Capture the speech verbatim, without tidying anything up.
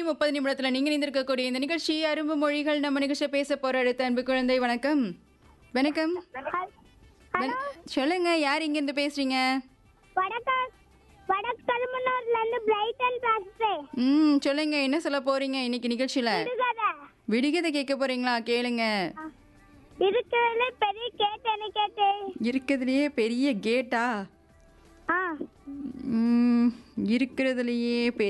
முப்பது நிமிடத்துல நீங்க இணைந்திருக்கக்கூடிய இந்த நிகழ்ச்சி அரும்பு மொழிகள். நம்ம நிகழ்ச்சியை பேச போற அடுத்த அன்பு குழந்தை. வணக்கம். வணக்கம். வண- சொல்லுங்க, யார் இங்க இருந்து பேசுறீங்க? வணக்கம் வடக்கல்மனூர்ல இருந்து பிரைட்டன் பேசுறேன். ம் சொல்லுங்க, என்ன சொல்ல போறீங்க இன்னைக்கு நிகழ்ச்சியில? விடுகதை. விடுகதை கேட்க போறீங்களா? கேளுங்க. இருக்கிறதுல பெரிய கேட் என்ன கேட்டு? இருக்கிறதுலயே பெரிய கேட்டா? ஆ ம் இருக்கிறதுலயே பெரிய